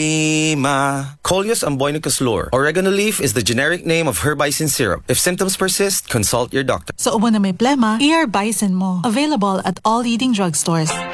Coleus amboinicus lor. Oregano leaf is the generic name of herbicin syrup. If symptoms persist, consult your doctor. So ubo na may plema, ER Bison mo. Available at all leading drugstores.